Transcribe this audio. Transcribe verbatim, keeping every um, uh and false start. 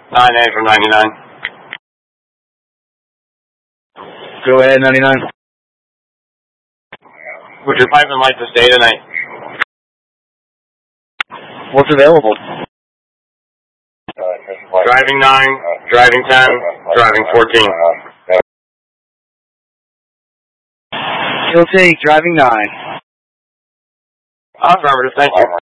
nine A from ninety-nine. Go ahead, ninety-nine. Would your pipeline like to stay tonight? What's available? Driving nine, driving ten, driving fourteen. He'll take driving nine. Affirmative, thank you.